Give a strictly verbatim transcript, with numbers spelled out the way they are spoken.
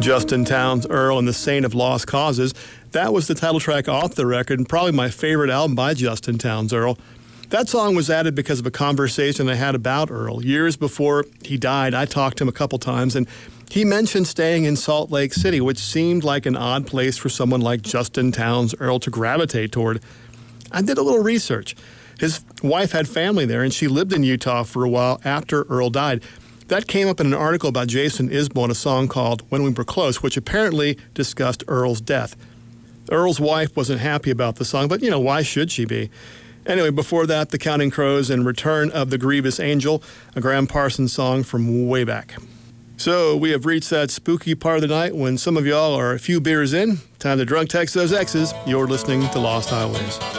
Justin Townes Earle and the Saint of Lost Causes. That was the title track off the record and probably my favorite album by Justin Townes Earle. That song was added because of a conversation I had about Earle. Years before he died, I talked to him a couple times, and he mentioned staying in Salt Lake City, which seemed like an odd place for someone like Justin Townes Earle to gravitate toward. I did a little research. His wife had family there, and she lived in Utah for a while after Earle died. That came up in an article about Jason Isbell in a song called When We Were Close, which apparently discussed Earle's death. Earle's wife wasn't happy about the song, but, you know, why should she be? Anyway, before that, The Counting Crows and Return of the Grievous Angel, a Graham Parsons song from way back. So we have reached that spooky part of the night when some of y'all are a few beers in. Time to drunk text those X's. You're listening to Lost Highways.